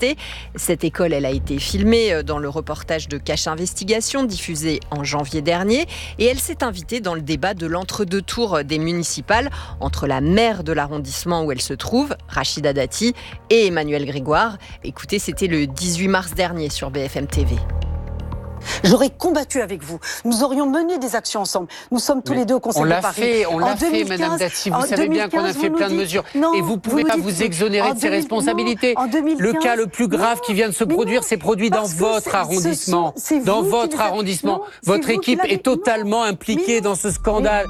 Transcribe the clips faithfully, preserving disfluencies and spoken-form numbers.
contesté. Cette école, elle a été filmée dans le reportage de Cache Investigation, diffusé en janvier dernier. Et elle s'est invitée dans le débat de l'entre-deux tours des municipales entre la maire de l'arrondissement où elle se trouve, Rachida Dati, et Emmanuel Grégoire. Écoutez, c'était le dix-huit mars dernier sur B F M T V. J'aurais combattu avec vous. Nous aurions mené des actions ensemble. Nous sommes tous Mais les deux au Conseil on de l'a Paris. fait, on l'a En fait, deux mille quinze, Madame Dati. Vous en savez bien qu'on a deux mille quinze, fait vous plein de nous mesures. dites- non, et vous ne pouvez vous pas nous vous dites- exonérer en de ces deux mille responsabilités. non, en deux mille quinze, le cas le plus grave non, qui vient de se mais produire non, s'est produit dans parce que votre c'est- ce arrondissement. sont- c'est Dans vous qui votre les avez- arrondissement. non, c'est Votre vous qui équipe l'avez- est totalement non, impliquée mais dans ce scandale.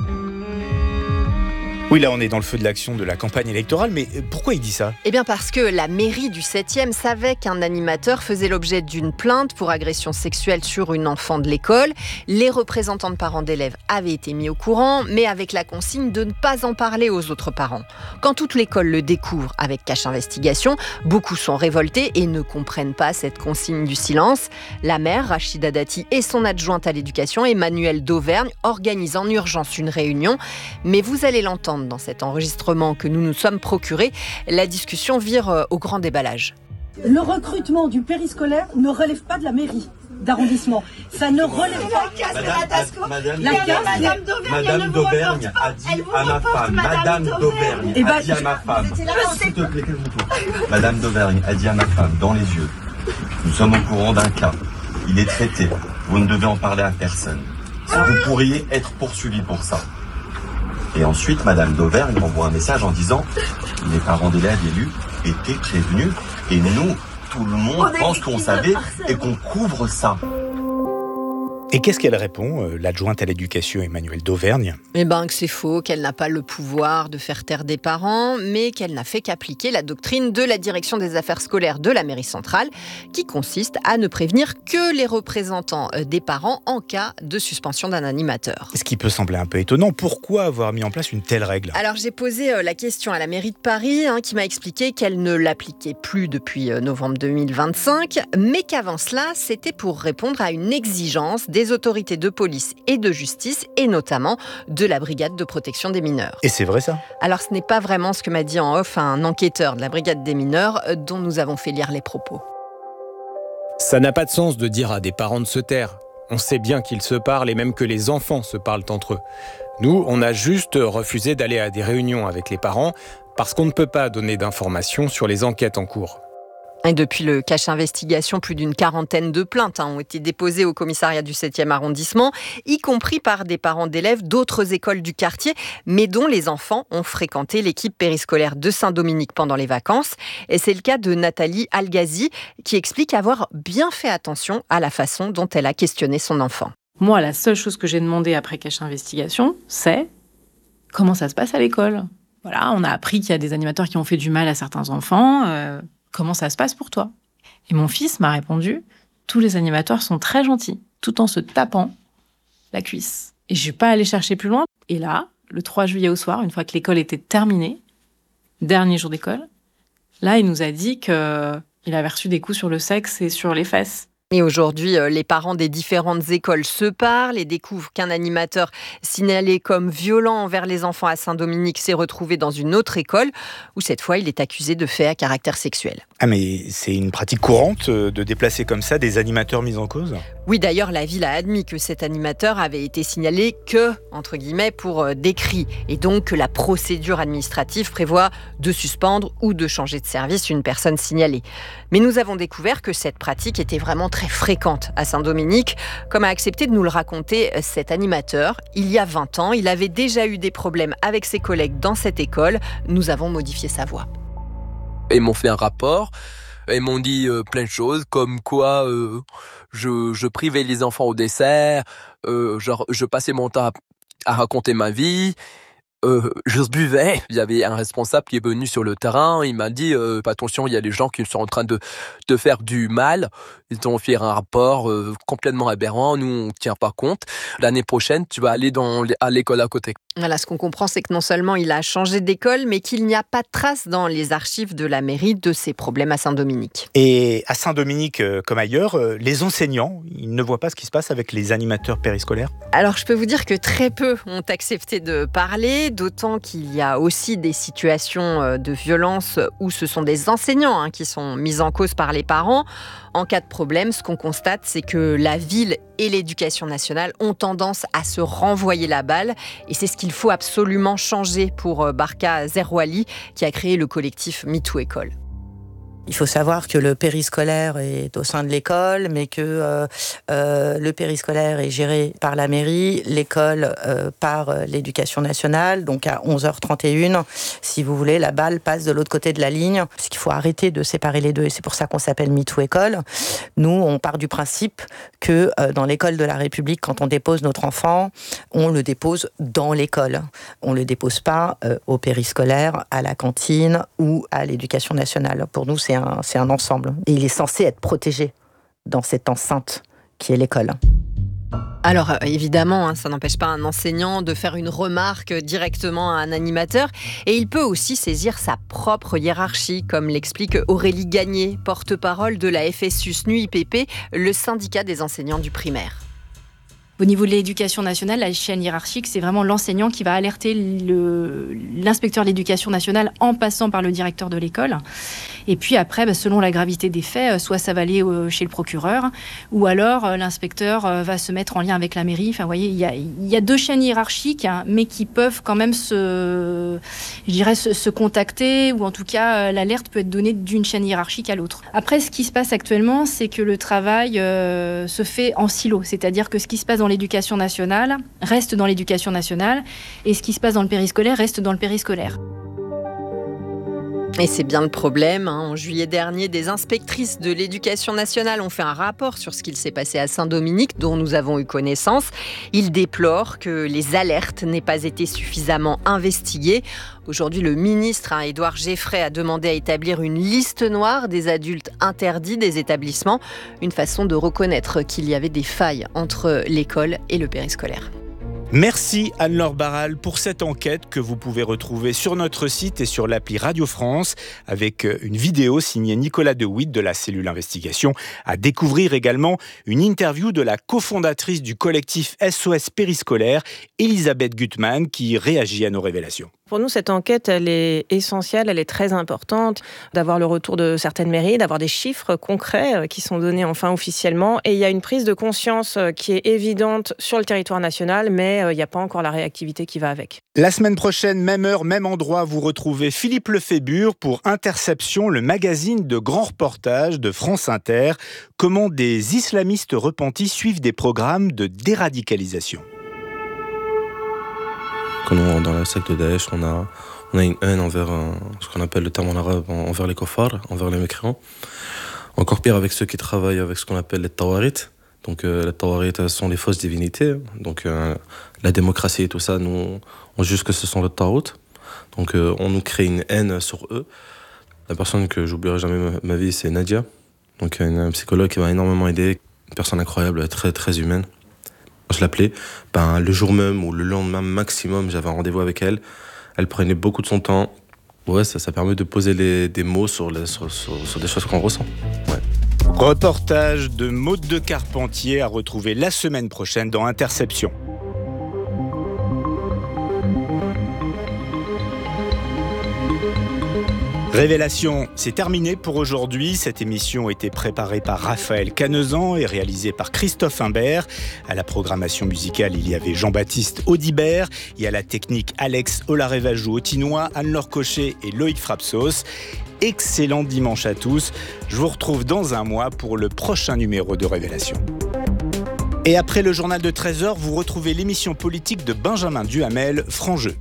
Oui, là, on est dans le feu de l'action de la campagne électorale, mais pourquoi il dit ça ? Eh bien parce que la mairie du septième savait qu'un animateur faisait l'objet d'une plainte pour agression sexuelle sur une enfant de l'école. Les représentants de parents d'élèves avaient été mis au courant, mais avec la consigne de ne pas en parler aux autres parents. Quand toute l'école le découvre avec Cache Investigation, beaucoup sont révoltés et ne comprennent pas cette consigne du silence. La maire, Rachida Dati, et son adjointe à l'éducation, Emmanuel Dauvergne, organisent en urgence une réunion. Mais vous allez l'entendre dans cet enregistrement que nous nous sommes procurés, la discussion vire au grand déballage. Le recrutement du périscolaire ne relève pas de la mairie d'arrondissement. Ça ne relève pas de la casse de la Madame, La casse, Madame, Madame d'Auvergne a dit à ma femme, Madame d'Auvergne Eh ben, a dit à ma femme, j'étais là, s'il te plaît, calme-toi. Madame d'Auvergne a dit à ma femme, dans les yeux, nous sommes au courant d'un cas, il est traité, vous ne devez en parler à personne. Vous pourriez être poursuivi pour ça. Et ensuite, Madame d'Auvergne m'envoie un message en disant « Les parents d'élèves élus étaient prévenus et nous, tout le monde pense qu'on savait et qu'on couvre ça. » Et qu'est-ce qu'elle répond, euh, l'adjointe à l'éducation Emmanuel Dauvergne ? Eh bien que c'est faux, qu'elle n'a pas le pouvoir de faire taire des parents, mais qu'elle n'a fait qu'appliquer la doctrine de la direction des affaires scolaires de la mairie centrale, qui consiste à ne prévenir que les représentants des parents en cas de suspension d'un animateur. Ce qui peut sembler un peu étonnant, pourquoi avoir mis en place une telle règle ? Alors j'ai posé la question à la mairie de Paris, hein, qui m'a expliqué qu'elle ne l'appliquait plus depuis novembre deux mille vingt-cinq, mais qu'avant cela, c'était pour répondre à une exigence des autorités de police et de justice, et notamment de la brigade de protection des mineurs. Et c'est vrai ça ? Alors ce n'est pas vraiment ce que m'a dit en off un enquêteur de la brigade des mineurs, dont nous avons fait lire les propos. Ça n'a pas de sens de dire à des parents de se taire. On sait bien qu'ils se parlent et même que les enfants se parlent entre eux. Nous, on a juste refusé d'aller à des réunions avec les parents parce qu'on ne peut pas donner d'informations sur les enquêtes en cours. Et depuis le Cache Investigation, plus d'une quarantaine de plaintes hein, ont été déposées au commissariat du septième arrondissement, y compris par des parents d'élèves d'autres écoles du quartier, mais dont les enfants ont fréquenté l'équipe périscolaire de Saint-Dominique pendant les vacances. Et c'est le cas de Nathalie Algazi, qui explique avoir bien fait attention à la façon dont elle a questionné son enfant. Moi, la seule chose que j'ai demandé après Cache Investigation, c'est comment ça se passe à l'école. Voilà, on a appris qu'il y a des animateurs qui ont fait du mal à certains enfants. Euh, comment ça se passe pour toi ? Et mon fils m'a répondu, tous les animateurs sont très gentils, tout en se tapant la cuisse. Et je suis pas allée chercher plus loin. Et là, le trois juillet au soir, une fois que l'école était terminée, dernier jour d'école, là, il nous a dit qu'il avait reçu des coups sur le sexe et sur les fesses. Et aujourd'hui, les parents des différentes écoles se parlent et découvrent qu'un animateur signalé comme violent envers les enfants à Saint-Dominique s'est retrouvé dans une autre école où cette fois, il est accusé de faits à caractère sexuel. Ah mais c'est une pratique courante de déplacer comme ça des animateurs mis en cause ? Oui, d'ailleurs, la ville a admis que cet animateur avait été signalé que, entre guillemets, pour des cris. Et donc que la procédure administrative prévoit de suspendre ou de changer de service une personne signalée. Mais nous avons découvert que cette pratique était vraiment très fréquente à Saint-Dominique, comme a accepté de nous le raconter cet animateur. Il y a vingt ans, il avait déjà eu des problèmes avec ses collègues dans cette école. Nous avons modifié sa voix. Ils m'ont fait un rapport, ils m'ont dit euh, plein de choses, comme quoi euh, je, je privais les enfants au dessert, euh, genre, je passais mon temps à, à raconter ma vie, euh, je buvais. Il y avait un responsable qui est venu sur le terrain, il m'a dit euh, attention, il y a des gens qui sont en train de te faire du mal. Ils ont fait un rapport euh, complètement aberrant, nous on ne tient pas compte. L'année prochaine, tu vas aller dans, à l'école à côté. Voilà, ce qu'on comprend, c'est que non seulement il a changé d'école, mais qu'il n'y a pas de trace dans les archives de la mairie de ces problèmes à Saint-Dominique. Et à Saint-Dominique, euh, comme ailleurs, euh, les enseignants, ils ne voient pas ce qui se passe avec les animateurs périscolaires ? Alors, je peux vous dire que très peu ont accepté de parler, d'autant qu'il y a aussi des situations de violence où ce sont des enseignants hein, qui sont mis en cause par les parents. En cas de problème, ce qu'on constate, c'est que la ville et l'éducation nationale ont tendance à se renvoyer la balle. Et c'est ce qu'il faut absolument changer pour Barka Zerouali, qui a créé le collectif MeToo École. Il faut savoir que le périscolaire est au sein de l'école, mais que euh, euh, le périscolaire est géré par la mairie, l'école euh, par l'éducation nationale. Donc à onze heures trente et une, si vous voulez, la balle passe de l'autre côté de la ligne. Parce qu'il faut arrêter de séparer les deux, et c'est pour ça qu'on s'appelle MeToo École. Nous, on part du principe que euh, dans l'école de la République, quand on dépose notre enfant, on le dépose dans l'école. On ne le dépose pas euh, au périscolaire, à la cantine ou à l'éducation nationale. Pour nous, c'est Un, c'est un ensemble. Et il est censé être protégé dans cette enceinte qui est l'école. Alors évidemment, hein, ça n'empêche pas un enseignant de faire une remarque directement à un animateur. Et il peut aussi saisir sa propre hiérarchie, comme l'explique Aurélie Gagné, porte-parole de la F S U S N U I P P, le syndicat des enseignants du primaire. Au niveau de l'éducation nationale, la chaîne hiérarchique, c'est vraiment l'enseignant qui va alerter le, l'inspecteur de l'éducation nationale en passant par le directeur de l'école. Et puis après, bah, selon la gravité des faits, soit ça va aller chez le procureur, ou alors l'inspecteur va se mettre en lien avec la mairie. Enfin, vous voyez, il y a, il y a deux chaînes hiérarchiques, hein, mais qui peuvent quand même se, je dirais, se, se contacter, ou en tout cas, l'alerte peut être donnée d'une chaîne hiérarchique à l'autre. Après, ce qui se passe actuellement, c'est que le travail euh, se fait en silo, c'est-à-dire que ce qui se passe dans l'éducation nationale reste dans l'éducation nationale, et ce qui se passe dans le périscolaire reste dans le périscolaire. Et c'est bien le problème. Hein. En juillet dernier, des inspectrices de l'éducation nationale ont fait un rapport sur ce qu'il s'est passé à Saint-Dominique, dont nous avons eu connaissance. Ils déplorent que les alertes n'aient pas été suffisamment investiguées. Aujourd'hui, le ministre, hein, Édouard Geffray, a demandé à établir une liste noire des adultes interdits des établissements, une façon de reconnaître qu'il y avait des failles entre l'école et le périscolaire. Merci Anne-Laure Barral pour cette enquête que vous pouvez retrouver sur notre site et sur l'appli Radio France, avec une vidéo signée Nicolas De Witt de la cellule investigation. À découvrir également une interview de la cofondatrice du collectif S O S Périscolaire, Elisabeth Gutmann, qui réagit à nos révélations. Pour nous, cette enquête, elle est essentielle, elle est très importante, d'avoir le retour de certaines mairies, d'avoir des chiffres concrets qui sont donnés enfin officiellement. Et il y a une prise de conscience qui est évidente sur le territoire national, mais il n'y a pas encore la réactivité qui va avec. La semaine prochaine, même heure, même endroit, vous retrouvez Philippe Lefébure pour Interception, le magazine de grands reportages de France Inter. Comment des islamistes repentis suivent des programmes de déradicalisation. Quand on, dans la secte de Daesh, on a, on a une haine envers euh, ce qu'on appelle le terme en arabe, envers les kofars, envers les mécréants. Encore pire avec ceux qui travaillent avec ce qu'on appelle les tawarit. Donc euh, les tawarit sont les fausses divinités. Donc euh, la démocratie et tout ça, nous, on juge que ce sont le taout. Donc euh, on nous crée une haine sur eux. La personne que j'oublierai jamais ma, ma vie, c'est Nadia. Donc une psychologue qui m'a énormément aidé. Une personne incroyable, très très humaine. Je l'appelais, ben, le jour même ou le lendemain maximum, j'avais un rendez-vous avec elle. Elle prenait beaucoup de son temps. Ouais, ça, ça permet de poser les, des mots sur, les, sur, sur, sur des choses qu'on ressent. Ouais. Reportage de Maude de Carpentier à retrouver la semaine prochaine dans Interception. Révélation, c'est terminé pour aujourd'hui. Cette émission a été préparée par Raphaël Canezan et réalisée par Christophe Imbert. À la programmation musicale, il y avait Jean-Baptiste Audibert. Et à la technique, Alex Olarevajou-Autinois, Anne-Laure Cochet et Loïc Frapsos. Excellent dimanche à tous. Je vous retrouve dans un mois pour le prochain numéro de Révélation. Et après le journal de treize heures, vous retrouvez l'émission politique de Benjamin Duhamel, Franc-Jeu.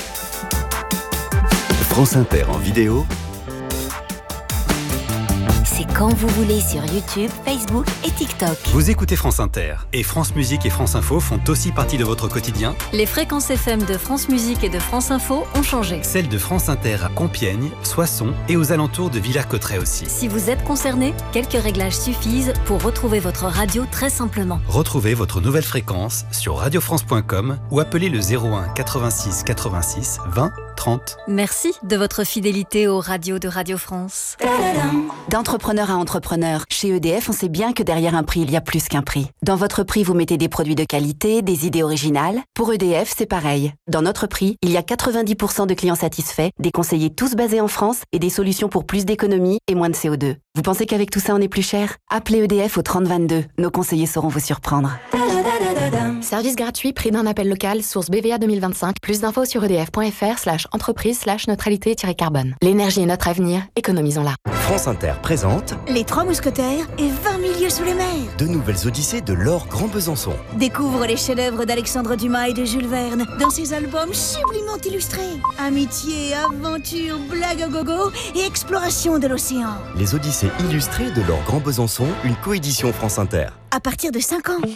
France Inter en vidéo, c'est quand vous voulez sur YouTube, Facebook et TikTok. Vous écoutez France Inter et France Musique et France Info font aussi partie de votre quotidien. Les fréquences F M de France Musique et de France Info ont changé. Celles de France Inter à Compiègne, Soissons et aux alentours de Villers-Cotterêts aussi. Si vous êtes concerné, quelques réglages suffisent pour retrouver votre radio très simplement. Retrouvez votre nouvelle fréquence sur radio france point com ou appelez le zéro un quatre-vingt-six quatre-vingt-six vingt trente. Merci de votre fidélité aux radios de Radio France. D'entrepreneur à entrepreneur, chez E D F, on sait bien que derrière un prix, il y a plus qu'un prix. Dans votre prix, vous mettez des produits de qualité, des idées originales. Pour E D F, c'est pareil. Dans notre prix, il y a quatre-vingt-dix pour cent de clients satisfaits, des conseillers tous basés en France et des solutions pour plus d'économie et moins de C O deux. Vous pensez qu'avec tout ça, on est plus cher ? Appelez E D F au trente vingt-deux. Nos conseillers sauront vous surprendre. Service gratuit, prix d'un appel local, source B V A deux mille vingt-cinq. Plus d'infos sur edf.fr slash entreprise slash neutralité-carbone. L'énergie est notre avenir, économisons-la. France Inter présente Les Trois Mousquetaires et vingt mille lieues sous les mers. De nouvelles odyssées de Laure Grand Besançon. Découvre les chefs-d'œuvre d'Alexandre Dumas et de Jules Verne dans ses albums sublimement illustrés. Amitié, aventure, blague à gogo et exploration de l'océan. Les odyssées illustrées de Laure Grand Besançon, une coédition France Inter. À partir de cinq ans.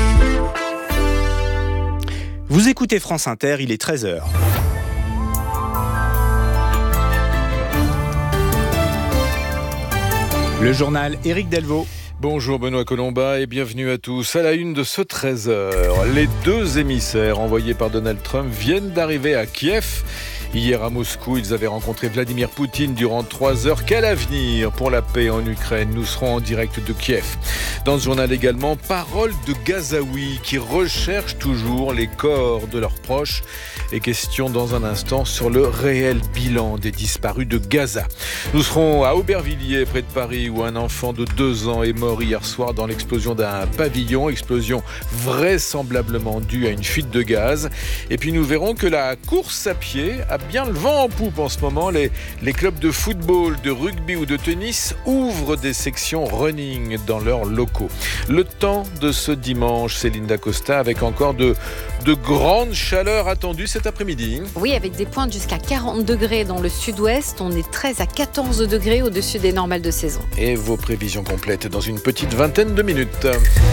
Vous écoutez France Inter, il est treize heures. Le journal Éric Delvaux. Bonjour Benoît Colomba et bienvenue à tous. À la une de ce treize heures, les deux émissaires envoyés par Donald Trump viennent d'arriver à Kiev. Hier à Moscou, ils avaient rencontré Vladimir Poutine durant trois heures. Quel avenir pour la paix en Ukraine ? Nous serons en direct de Kiev. Dans ce journal également, paroles de Gazaouis qui recherchent toujours les corps de leurs proches. Et question dans un instant sur le réel bilan des disparus de Gaza. Nous serons à Aubervilliers, près de Paris, où un enfant de deux ans est mort hier soir dans l'explosion d'un pavillon. Explosion vraisemblablement due à une fuite de gaz. Et puis nous verrons que la course à pied a bien le vent en poupe en ce moment. Les, les clubs de football, de rugby ou de tennis ouvrent des sections running dans leurs locaux. Le temps de ce dimanche, Céline Dacosta, avec encore de, de grandes chaleurs attendues cet après-midi. Oui, avec des pointes jusqu'à quarante degrés dans le sud-ouest. On est treize à quatorze degrés au-dessus des normales de saison. Et vos prévisions complètes dans une petite vingtaine de minutes.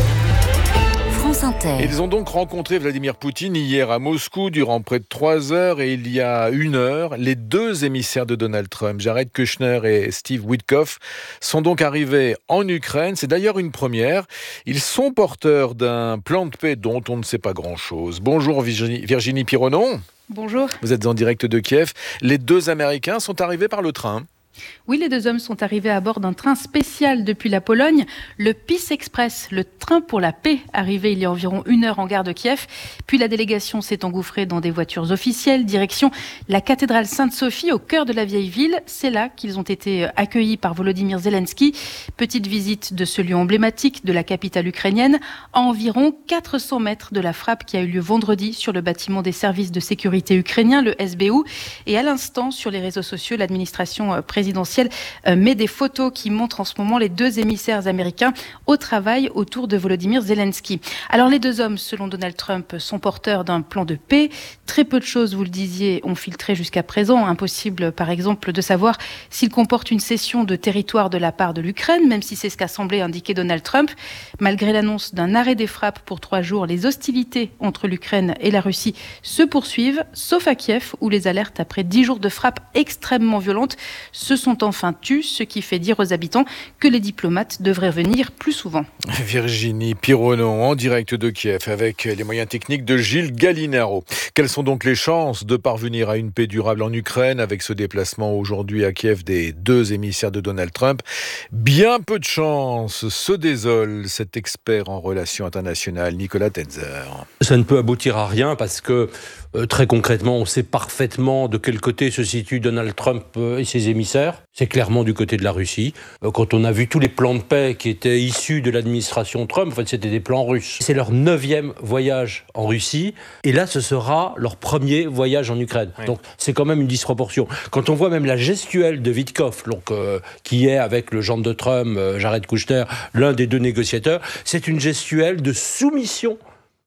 France Inter. Ils ont donc rencontré Vladimir Poutine hier à Moscou durant près de trois heures et il y a une heure, les deux émissaires de Donald Trump, Jared Kushner et Steve Witkoff, sont donc arrivés en Ukraine. C'est d'ailleurs une première. Ils sont porteurs d'un plan de paix dont on ne sait pas grand-chose. Bonjour Virginie, Virginie Pironon. Bonjour. Vous êtes en direct de Kiev. Les deux Américains sont arrivés par le train. Oui, les deux hommes sont arrivés à bord d'un train spécial depuis la Pologne, le Peace Express, le train pour la paix, arrivé il y a environ une heure en gare de Kiev. Puis la délégation s'est engouffrée dans des voitures officielles, direction la cathédrale Sainte-Sophie au cœur de la vieille ville. C'est là qu'ils ont été accueillis par Volodymyr Zelensky. Petite visite de ce lieu emblématique de la capitale ukrainienne, à environ quatre cents mètres de la frappe qui a eu lieu vendredi sur le bâtiment des services de sécurité ukrainiens, le S B U. Et à l'instant, sur les réseaux sociaux, l'administration présidentielle présidentielle met des photos qui montrent en ce moment les deux émissaires américains au travail autour de Volodymyr Zelensky. Alors les deux hommes, selon Donald Trump, sont porteurs d'un plan de paix. Très peu de choses, vous le disiez, ont filtré jusqu'à présent. Impossible, par exemple, de savoir s'il comporte une cession de territoire de la part de l'Ukraine, même si c'est ce qu'a semblé indiquer Donald Trump. Malgré l'annonce d'un arrêt des frappes pour trois jours, les hostilités entre l'Ukraine et la Russie se poursuivent, sauf à Kiev, où les alertes après dix jours de frappes extrêmement violentes se sont enfin tus, ce qui fait dire aux habitants que les diplomates devraient venir plus souvent. Virginie Pironon, en direct de Kiev, avec les moyens techniques de Gilles Gallinaro. Quelles sont donc les chances de parvenir à une paix durable en Ukraine avec ce déplacement aujourd'hui à Kiev des deux émissaires de Donald Trump ? Bien peu de chances, se désole cet expert en relations internationales, Nicolas Tetzer. Ça ne peut aboutir à rien parce que euh, très concrètement, on sait parfaitement de quel côté se situe Donald Trump euh, et ses émissaires. C'est clairement du côté de la Russie. Euh, quand on a vu tous les plans de paix qui étaient issus de l'administration Trump, en fait, c'était des plans russes. C'est leur neuvième voyage en Russie, et là, ce sera leur premier voyage en Ukraine. Oui. Donc, c'est quand même une disproportion. Quand on voit même la gestuelle de Witkoff, donc, euh, qui est avec le gendre de Trump, euh, Jared Kushner, l'un des deux négociateurs, c'est une gestuelle de soumission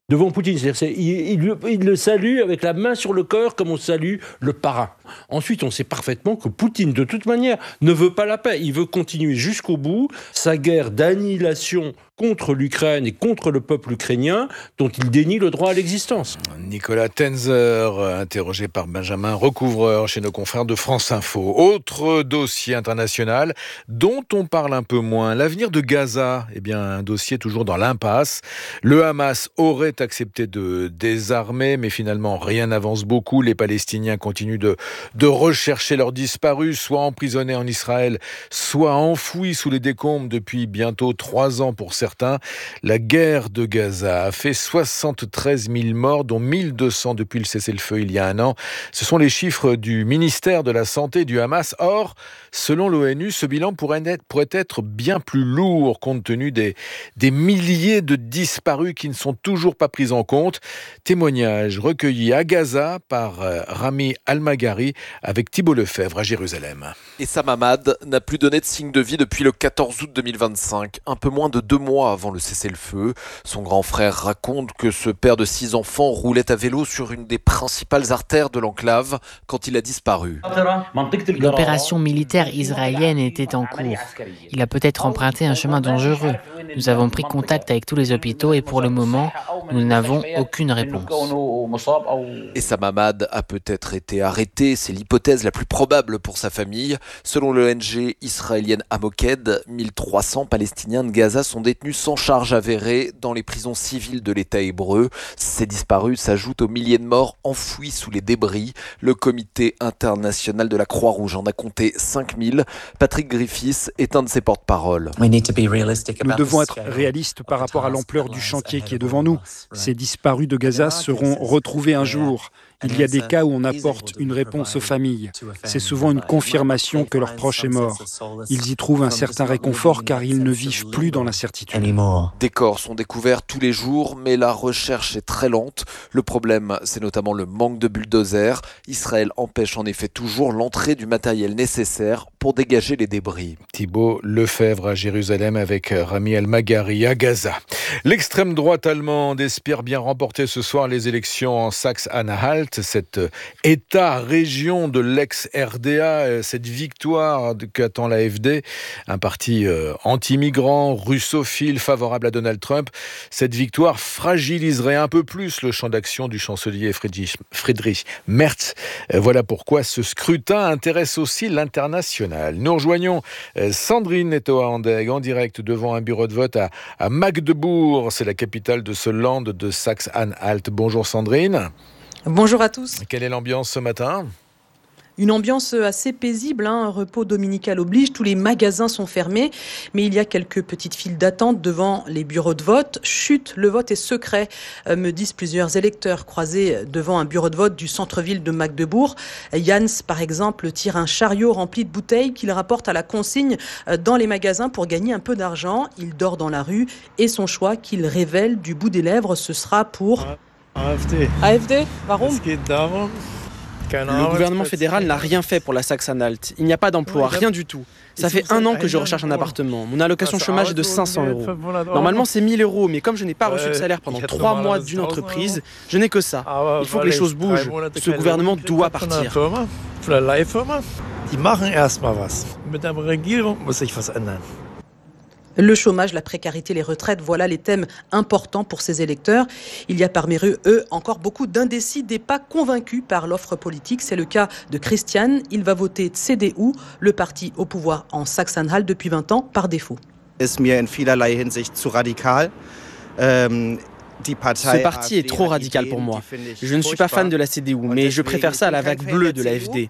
devant Poutine. C'est-à-dire, c'est, il, il, il le salue avec la main sur le cœur comme on salue le parrain. Ensuite, on sait parfaitement que Poutine, de toute manière, ne veut pas la paix. Il veut continuer jusqu'au bout sa guerre d'annihilation contre l'Ukraine et contre le peuple ukrainien dont il dénie le droit à l'existence. Nicolas Tenzer, interrogé par Benjamin Recouvreur chez nos confrères de France Info. Autre dossier international dont on parle un peu moins, l'avenir de Gaza. Eh bien, un dossier toujours dans l'impasse. Le Hamas aurait accepté de désarmer, mais finalement rien n'avance beaucoup. Les Palestiniens continuent de, de rechercher leurs disparus, soit emprisonnés en Israël, soit enfouis sous les décombres depuis bientôt trois ans pour certains. Certains. La guerre de Gaza a fait soixante-treize mille morts, dont mille deux cents depuis le cessez-le-feu il y a un an. Ce sont les chiffres du ministère de la Santé du Hamas. Or, selon l'ONU, ce bilan pourrait être, pourrait être bien plus lourd compte tenu des, des milliers de disparus qui ne sont toujours pas pris en compte. Témoignage recueilli à Gaza par Rami Almagari avec Thibault Lefebvre à Jérusalem. Essam Hamad n'a plus donné de signe de vie depuis le quatorze août deux mille vingt-cinq, un peu moins de deux mois avant le cessez-le-feu. Son grand frère raconte que ce père de six enfants roulait à vélo sur une des principales artères de l'enclave quand il a disparu. L'opération militaire israélienne était en cours. Il a peut-être emprunté un chemin dangereux. Nous avons pris contact avec tous les hôpitaux et pour le moment, nous n'avons aucune réponse. Essam Hamad a peut-être été arrêté, c'est l'hypothèse la plus probable pour sa famille. Selon l'O N G israélienne Hamoked, mille trois cents Palestiniens de Gaza sont détenus sans charge avérée dans les prisons civiles de l'État hébreu. Ces disparus s'ajoutent aux milliers de morts enfouis sous les débris. Le comité international de la Croix-Rouge en a compté cinq mille. Patrick Griffiths est un de ses porte-parole. Nous devons être réalistes par rapport à l'ampleur du chantier qui est devant nous. Ces disparus de Gaza seront retrouvés un jour. Il y a des cas où on apporte une réponse aux familles. C'est souvent une confirmation que leur proche est mort. Ils y trouvent un certain réconfort car ils ne vivent plus dans l'incertitude. Des corps sont découverts tous les jours, mais la recherche est très lente. Le problème, c'est notamment le manque de bulldozers. Israël empêche en effet toujours l'entrée du matériel nécessaire pour dégager les débris. Thibault Lefebvre à Jérusalem avec Rami Almagari à Gaza. L'extrême droite allemande espère bien remporter ce soir les élections en Saxe-Anhalt, cette État-région de l'ex-R D A, cette victoire qu'attend l'A F D, un parti anti-migrant, russophile, favorable à Donald Trump. Cette victoire fragiliserait un peu plus le champ d'action du chancelier Friedrich, Friedrich Merz. Voilà pourquoi ce scrutin intéresse aussi l'international. Nous rejoignons Sandrine Nettoa-Andeg en direct devant un bureau de vote à, à Magdebourg, c'est la capitale de ce land de Saxe-Anhalt. Bonjour Sandrine. Bonjour à tous. Quelle est l'ambiance ce matin ? Une ambiance assez paisible, hein. Un repos dominical oblige, tous les magasins sont fermés, mais il y a quelques petites files d'attente devant les bureaux de vote. Chut, le vote est secret, euh, me disent plusieurs électeurs croisés devant un bureau de vote du centre-ville de Magdebourg. Jans, par exemple, tire un chariot rempli de bouteilles qu'il rapporte à la consigne dans les magasins pour gagner un peu d'argent. Il dort dans la rue et son choix qu'il révèle du bout des lèvres, ce sera pour... A F D. A F D, warum? Le gouvernement fédéral n'a rien fait pour la Saxe-Anhalt. Il n'y a pas d'emploi, rien du tout. Ça fait un an que je recherche un appartement. Mon allocation chômage est de cinq cents euros. Normalement, c'est mille euros, mais comme je n'ai pas reçu de salaire pendant trois mois d'une entreprise, je n'ai que ça. Il faut que les choses bougent. Ce gouvernement doit partir. Le chômage, la précarité, les retraites, voilà les thèmes importants pour ces électeurs. Il y a parmi eux, eux, encore beaucoup d'indécis, des pas convaincus par l'offre politique. C'est le cas de Christian. Il va voter C D U, le parti au pouvoir en Saxe-Anhalt depuis vingt ans, par défaut. Ist mir in vielerlei Hinsicht zu radikal. Ähm Ce parti est trop radical pour moi. Je ne suis pas fan de la C D U, mais je préfère ça à la vague bleue de l'A F D.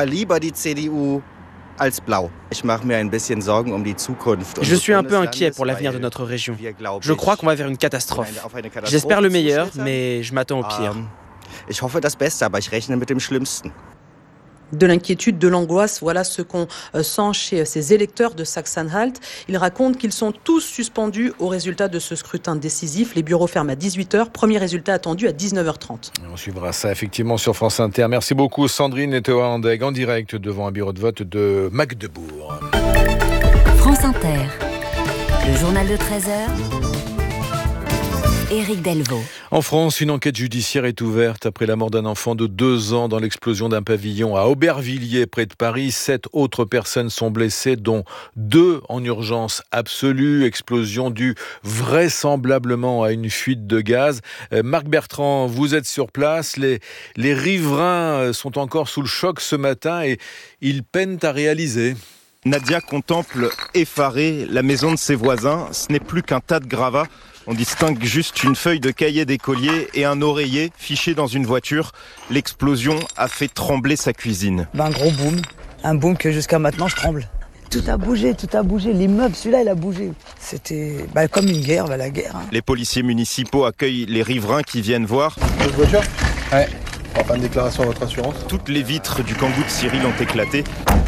Je suis un peu inquiet pour l'avenir de notre région. Je crois qu'on va vers une catastrophe. J'espère le meilleur, mais je m'attends au pire. Ich hoffe das Beste, aber ich rechne mit dem Schlimmsten. De l'inquiétude, de l'angoisse, voilà ce qu'on sent chez ces électeurs de Saxe-Anhalt. Ils racontent qu'ils sont tous suspendus au résultat de ce scrutin décisif. Les bureaux ferment à dix-huit heures. Premier résultat attendu à dix-neuf heures trente. On suivra ça effectivement sur France Inter. Merci beaucoup Sandrine Nettoa-Andeg en direct devant un bureau de vote de Magdebourg. France Inter, le journal de treize heures, Éric Delvaux. En France, une enquête judiciaire est ouverte après la mort d'un enfant de deux ans dans l'explosion d'un pavillon à Aubervilliers, près de Paris. Sept autres personnes sont blessées, dont deux en urgence absolue. Explosion due vraisemblablement à une fuite de gaz. Euh, Marc Bertrand, vous êtes sur place. Les, les riverains sont encore sous le choc ce matin et ils peinent à réaliser. Nadia contemple effarée la maison de ses voisins. Ce n'est plus qu'un tas de gravats. On distingue juste une feuille de cahier d'écolier et un oreiller fiché dans une voiture. L'explosion a fait trembler sa cuisine. Ben, un gros boom, un boom que jusqu'à maintenant je tremble. Tout a bougé, tout a bougé. L'immeuble, celui-là, il a bougé. C'était bah, comme une guerre, bah, la guerre. Hein. Les policiers municipaux accueillent les riverains qui viennent voir. Votre voiture ? Ouais. On va faire une déclaration à votre assurance. Toutes les vitres du Kangoo de Cyril ont éclaté.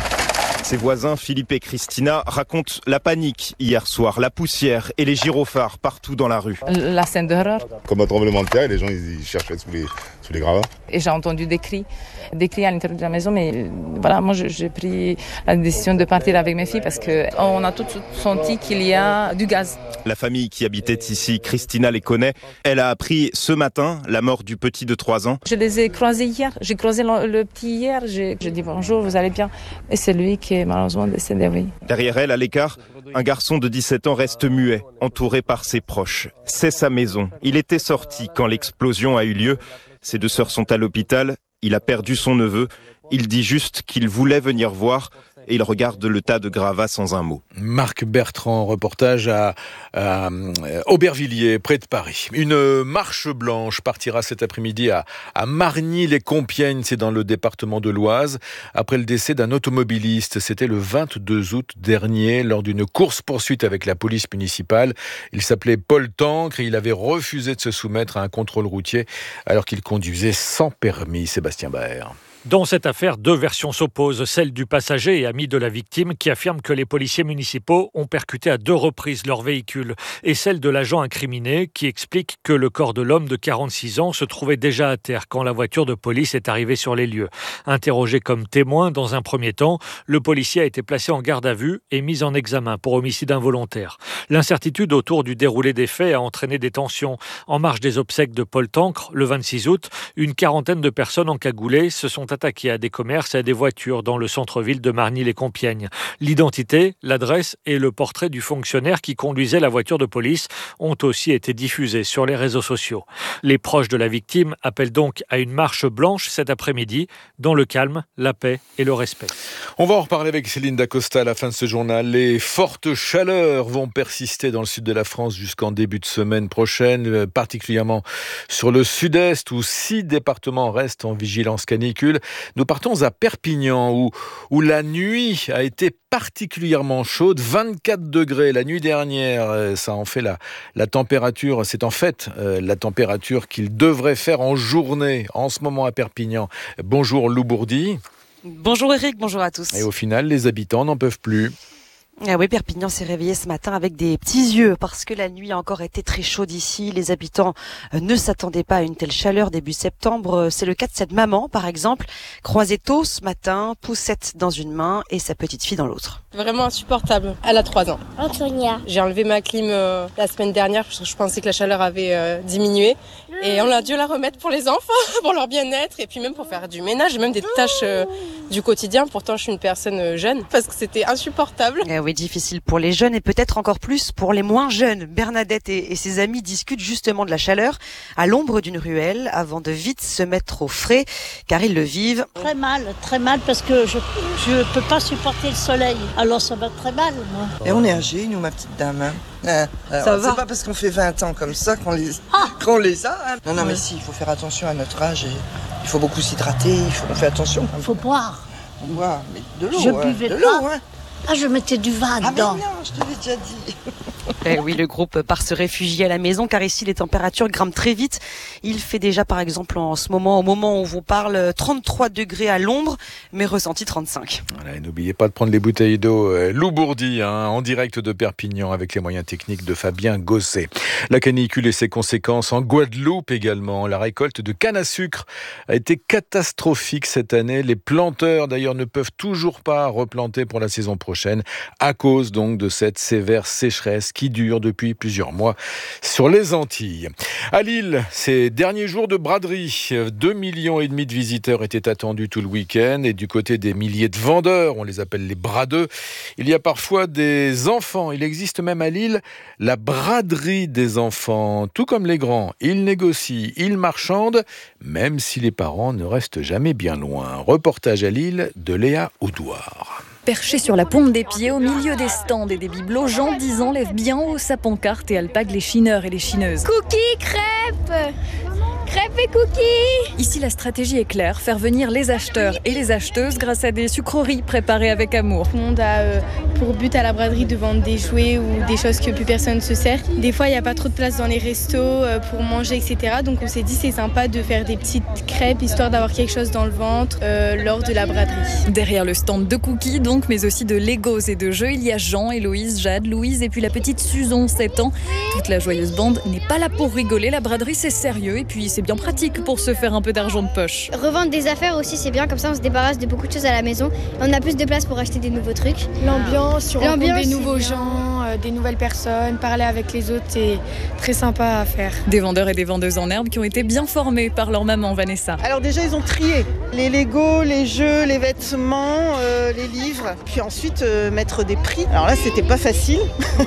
Ses voisins, Philippe et Christina, racontent la panique hier soir, la poussière et les gyrophares partout dans la rue. La scène d'horreur. Comme un tremblement de terre, les gens ils cherchaient sous les, sous les gravats. Et j'ai entendu des cris, des cris à l'intérieur de la maison, mais voilà, moi j'ai pris la décision de partir avec mes filles parce qu'on a tous senti qu'il y a du gaz. La famille qui habitait ici, Christina les connaît. Elle a appris ce matin la mort du petit de trois ans. Je les ai croisés hier, j'ai croisé le, le petit hier, j'ai dit bonjour, vous allez bien. Et c'est lui qui est malheureusement décédé, oui. Derrière elle, à l'écart, un garçon de dix-sept ans reste muet, entouré par ses proches. C'est sa maison. Il était sorti quand l'explosion a eu lieu. Ses deux sœurs sont à l'hôpital. Il a perdu son neveu. Il dit juste qu'il voulait venir voir et il regarde le tas de gravats sans un mot. Marc Bertrand, reportage à, à Aubervilliers, près de Paris. Une marche blanche partira cet après-midi à, à Margny-les-Compiègnes, c'est dans le département de l'Oise, après le décès d'un automobiliste. C'était le vingt-deux août dernier, lors d'une course-poursuite avec la police municipale. Il s'appelait Paul Tancre et il avait refusé de se soumettre à un contrôle routier alors qu'il conduisait sans permis. Sébastien Baer. Dans cette affaire, deux versions s'opposent, celle du passager et ami de la victime qui affirme que les policiers municipaux ont percuté à deux reprises leur véhicule, et celle de l'agent incriminé qui explique que le corps de l'homme de quarante-six ans se trouvait déjà à terre quand la voiture de police est arrivée sur les lieux. Interrogé comme témoin dans un premier temps, le policier a été placé en garde à vue et mis en examen pour homicide involontaire. L'incertitude autour du déroulé des faits a entraîné des tensions. En marge des obsèques de Paul Tancre, le vingt-six août, une quarantaine de personnes encagoulées se sont attaqués à des commerces et à des voitures dans le centre-ville de Margny-les-Compiègnes. L'identité, l'adresse et le portrait du fonctionnaire qui conduisait la voiture de police ont aussi été diffusés sur les réseaux sociaux. Les proches de la victime appellent donc à une marche blanche cet après-midi, dans le calme, la paix et le respect. On va en reparler avec Céline Dacosta à la fin de ce journal. Les fortes chaleurs vont persister dans le sud de la France jusqu'en début de semaine prochaine, particulièrement sur le sud-est où six départements restent en vigilance canicule. Nous partons à Perpignan où, où la nuit a été particulièrement chaude, vingt-quatre degrés la nuit dernière. Ça en fait la, la température, c'est en fait euh, la température qu'il devrait faire en journée en ce moment à Perpignan. Bonjour Lou Bourdi. Bonjour Eric, bonjour à tous. Et au final, les habitants n'en peuvent plus. Ah oui, Perpignan s'est réveillé ce matin avec des petits yeux parce que la nuit a encore été très chaude ici. Les habitants ne s'attendaient pas à une telle chaleur début septembre. C'est le cas de cette maman, par exemple, croisée tôt ce matin, poussette dans une main et sa petite fille dans l'autre. Vraiment insupportable. Elle a trois ans. Antonia. J'ai enlevé ma clim euh, la semaine dernière parce que je pensais que la chaleur avait euh, diminué. Et on a dû la remettre pour les enfants, pour leur bien-être et puis même pour faire du ménage, même des tâches euh, du quotidien. Pourtant, je suis une personne jeune parce que c'était insupportable. Eh oui, difficile pour les jeunes et peut-être encore plus pour les moins jeunes. Bernadette et, et ses amis discutent justement de la chaleur à l'ombre d'une ruelle avant de vite se mettre au frais car ils le vivent. Très mal, très mal parce que je je peux pas supporter le soleil. Alors ça va très mal, moi. Et on est âgés, nous, ma petite dame. Hein. Euh, ça va. C'est pas parce qu'on fait vingt ans comme ça qu'on les, ah qu'on les a. Hein. Non, non, mais si, il faut faire attention à notre âge. Et il faut beaucoup s'hydrater, il faut, on fait attention. Il faut boire. On boit, mais de l'eau. Je hein, buvais de pas. l'eau, hein. Ah, je mettais du vin ah dedans. Mais non, je te l'ai déjà dit. Eh oui, le groupe part se réfugier à la maison car ici les températures grimpent très vite. Il fait déjà par exemple en ce moment, au moment où on vous parle, trente-trois degrés à l'ombre, mais ressenti trente-cinq. Voilà, et n'oubliez pas de prendre les bouteilles d'eau. Lou Bourdi, hein, en direct de Perpignan avec les moyens techniques de Fabien Gosset. La canicule et ses conséquences en Guadeloupe également. La récolte de canne à sucre a été catastrophique cette année. Les planteurs d'ailleurs ne peuvent toujours pas replanter pour la saison prochaine. prochaine à cause donc de cette sévère sécheresse qui dure depuis plusieurs mois sur les Antilles. À Lille, ces derniers jours de braderie, deux millions et demi de visiteurs étaient attendus tout le week-end et du côté des milliers de vendeurs, on les appelle les bradeux, il y a parfois des enfants. Il existe même à Lille la braderie des enfants. Tout comme les grands, ils négocient, ils marchandent, même si les parents ne restent jamais bien loin. Reportage à Lille de Léa Oudouard. Perché sur la pompe des pieds, au milieu des stands et des bibelots, Jean, dix ans, lève bien haut sa pancarte et alpague les chineurs et les chineuses. Cookies, crêpes Crêpes et cookies. Ici, la stratégie est claire, faire venir les acheteurs et les acheteuses grâce à des sucreries préparées avec amour. Tout le monde a euh, pour but à la braderie de vendre des jouets ou des choses que plus personne ne se sert. Des fois, il n'y a pas trop de place dans les restos euh, pour manger, et cetera. Donc on s'est dit c'est sympa de faire des petites crêpes, histoire d'avoir quelque chose dans le ventre euh, lors de la braderie. Derrière le stand de cookies, donc, mais aussi de Legos et de jeux, il y a Jean, Héloïse, Jade, Louise et puis la petite Susan, sept ans. Toute la joyeuse bande n'est pas là pour rigoler, la braderie c'est sérieux et puis c'est bien pratique pour se faire un peu d'argent de poche. Revendre des affaires aussi, c'est bien, comme ça on se débarrasse de beaucoup de choses à la maison. On a plus de place pour acheter des nouveaux trucs. L'ambiance, on rencontre des nouveaux bien. gens, euh, des nouvelles personnes, parler avec les autres, c'est très sympa à faire. Des vendeurs et des vendeuses en herbe qui ont été bien formés par leur maman Vanessa. Alors déjà ils ont trié les Legos, les jeux, les vêtements, euh, les livres, puis ensuite euh, mettre des prix. Alors là c'était pas facile.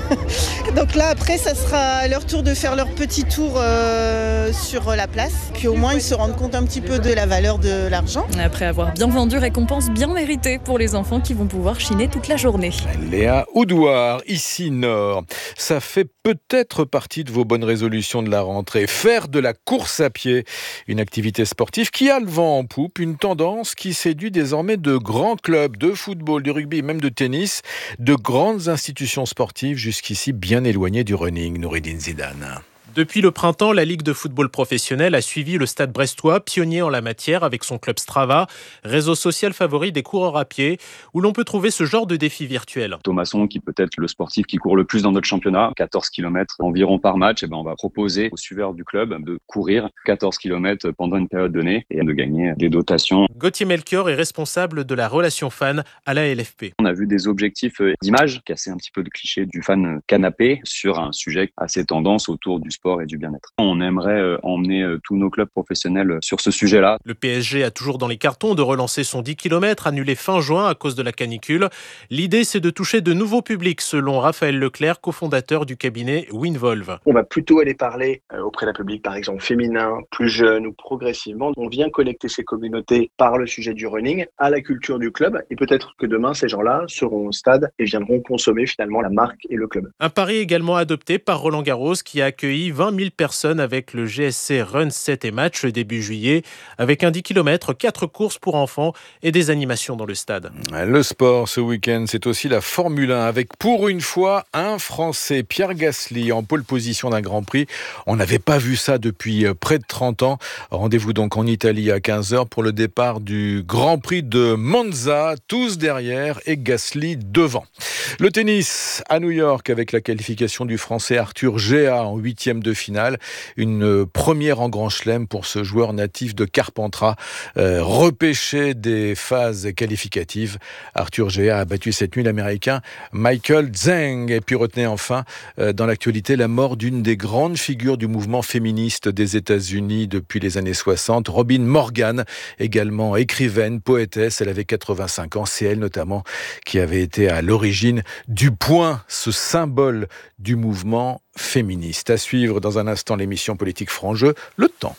Donc là après ça sera à leur tour de faire leur petit tour euh, sur la place. Puis au moins ils se rendent compte un petit peu de la valeur de l'argent. Après avoir bien vendu, récompense bien méritée pour les enfants qui vont pouvoir chiner toute la journée. Léa Oudouard, ici Nord. Ça fait peut-être partie de vos bonnes résolutions de la rentrée. Faire de la course à pied, une activité sportive qui a le vent en poupe, une tendance qui séduit désormais de grands clubs de football, de rugby, même de tennis, de grandes institutions sportives jusqu'ici bien éloignées du running. Noureddine Zidane. Depuis le printemps, la Ligue de football professionnel a suivi le Stade brestois, pionnier en la matière avec son club Strava, réseau social favori des coureurs à pied, où l'on peut trouver ce genre de défi virtuel. Thomasson, qui peut être le sportif qui court le plus dans notre championnat, quatorze kilomètres environ par match, et ben on va proposer aux suiveurs du club de courir quatorze kilomètres pendant une période donnée et de gagner des dotations. Gauthier Melchior est responsable de la relation fan à la L F P. On a vu des objectifs d'image, casser un petit peu de cliché du fan canapé sur un sujet assez tendance autour du sport et du bien-être. On aimerait euh, emmener euh, tous nos clubs professionnels sur ce sujet-là. Le P S G a toujours dans les cartons de relancer son dix kilomètres annulé fin juin à cause de la canicule. L'idée, c'est de toucher de nouveaux publics, selon Raphaël Leclerc, cofondateur du cabinet Winvolve. On va plutôt aller parler euh, auprès d'un public, par exemple féminin, plus jeune ou progressivement. On vient connecter ces communautés par le sujet du running à la culture du club et peut-être que demain, ces gens-là seront au stade et viendront consommer finalement la marque et le club. Un pari également adopté par Roland Garros qui a accueilli vingt mille personnes avec le G S C Run sept et Match début juillet, avec un dix kilomètres, quatre courses pour enfants et des animations dans le stade. Le sport ce week-end, c'est aussi la Formule un, avec pour une fois un Français, Pierre Gasly, en pole position d'un Grand Prix. On n'avait pas vu ça depuis près de trente ans. Rendez-vous donc en Italie à quinze heures pour le départ du Grand Prix de Monza, tous derrière et Gasly devant. Le tennis à New York avec la qualification du Français Arthur Géa en huitième de finale. Une première en Grand Chelem pour ce joueur natif de Carpentras, euh, repêché des phases qualificatives. Arthur Géa a battu cette nuit l'Américain Michael Zheng. Et puis retenez enfin euh, dans l'actualité la mort d'une des grandes figures du mouvement féministe des États-Unis depuis les années soixante, Robin Morgan, également écrivaine, poétesse. Elle avait quatre-vingt-cinq ans. C'est elle notamment qui avait été à l'origine du point, ce symbole du mouvement féministe. À suivre dans un instant l'émission Politique Franc-Jeu, le temps.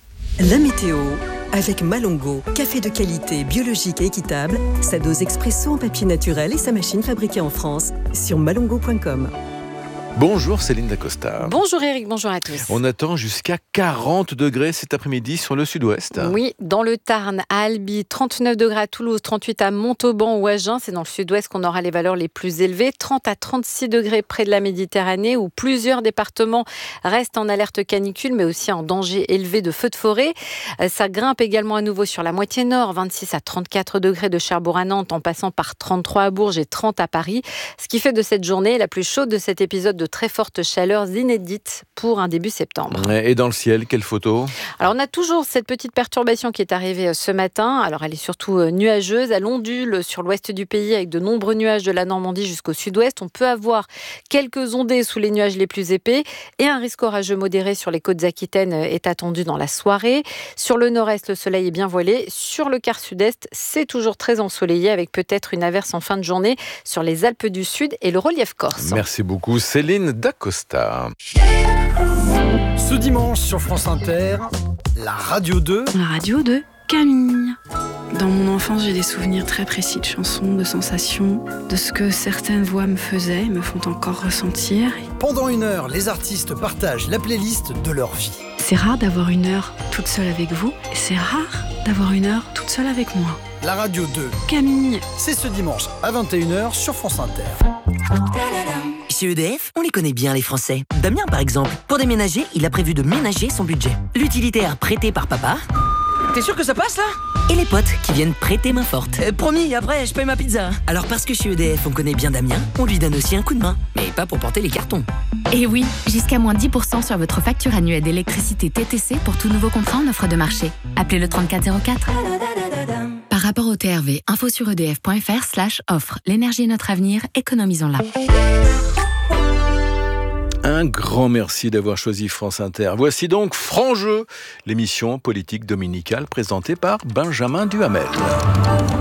La météo avec Malongo, café de qualité, biologique et équitable, sa dose expresso en papier naturel et sa machine fabriquée en France sur malongo point com. Bonjour Céline Dacosta. Bonjour Eric, bonjour à tous. On attend jusqu'à quarante degrés cet après-midi sur le sud-ouest. Oui, dans le Tarn, à Albi, trente-neuf degrés à Toulouse, trente-huit à Montauban ou Agen. C'est dans le sud-ouest qu'on aura les valeurs les plus élevées. trente à trente-six degrés près de la Méditerranée où plusieurs départements restent en alerte canicule mais aussi en danger élevé de feux de forêt. Ça grimpe également à nouveau sur la moitié nord, vingt-six à trente-quatre degrés de Cherbourg à Nantes en passant par trente-trois à Bourges et trente à Paris. Ce qui fait de cette journée la plus chaude de cet épisode de très fortes chaleurs inédites pour un début septembre. Et dans le ciel, quelle photo ? Alors on a toujours cette petite perturbation qui est arrivée ce matin. Alors elle est surtout nuageuse. Elle ondule sur l'ouest du pays avec de nombreux nuages de la Normandie jusqu'au sud-ouest. On peut avoir quelques ondées sous les nuages les plus épais et un risque orageux modéré sur les côtes aquitaines est attendu dans la soirée. Sur le nord-est, le soleil est bien voilé. Sur le quart sud-est, c'est toujours très ensoleillé avec peut-être une averse en fin de journée sur les Alpes du Sud et le relief corse. Merci beaucoup Céline Dacosta. Ce dimanche sur France Inter, la radio deux. La radio de Camille. Dans mon enfance, j'ai des souvenirs très précis de chansons, de sensations, de ce que certaines voix me faisaient et me font encore ressentir. Pendant une heure, les artistes partagent la playlist de leur vie. C'est rare d'avoir une heure toute seule avec vous, et c'est rare d'avoir une heure toute seule avec moi. La radio deux. Camille. C'est ce dimanche à vingt et une heures sur France Inter. Chez E D F, on les connaît bien les Français. Damien par exemple, pour déménager, il a prévu de ménager son budget. L'utilitaire prêté par papa. T'es sûr que ça passe là ? Et les potes qui viennent prêter main forte. euh, Promis, après je paye ma pizza. Alors parce que chez E D F on connaît bien Damien, on lui donne aussi un coup de main. Mais pas pour porter les cartons. Et oui, jusqu'à moins dix pour cent sur votre facture annuelle d'électricité T T C pour tout nouveau contrat en offre de marché. Appelez le trente-quatre zéro quatre. Par rapport au T R V, info sur edf.fr slash offre. L'énergie est notre avenir, économisons-la. Un grand merci d'avoir choisi France Inter. Voici donc Franc Jeu, l'émission politique dominicale présentée par Benjamin Duhamel.